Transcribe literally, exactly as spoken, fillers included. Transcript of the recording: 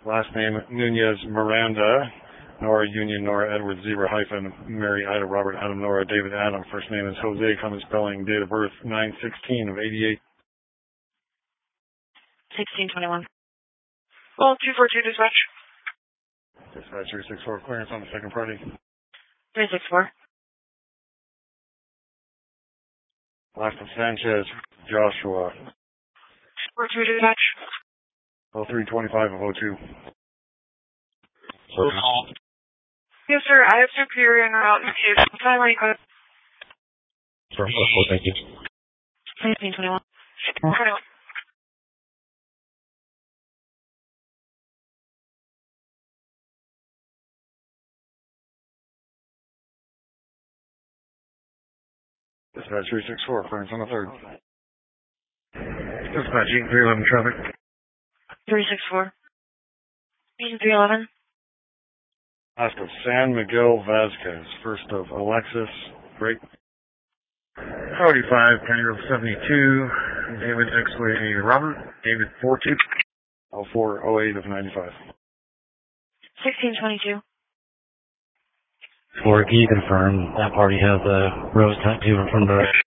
Last name Nunez Miranda. Nora Union Nora Edward Zebra hyphen Mary Ida Robert Adam Nora David Adam. First name is Jose. Common spelling. Date of birth nine sixteen of eighty-eight. sixteen twenty-one. Well, two four two dispatch. Dispatch three six four. Clearance on the second party. three six four. Last of Sanchez Joshua. four two dispatch. oh three twenty-five of oh two. Yes, sir. I have Superior en route to Primary Code. Thank you. sixteen twenty-one. Dispatch three six four, clearance on the third. Dispatch eight three eleven traffic. three six four. eight three eleven. Last of San Miguel Vasquez. First of Alexis. Break. forty-five, Tango seventy-two. David X-Way Robert. David four two. oh four oh eight of ninety-five. sixteen twenty-two. For can you confirm that party has a rose tattoo from the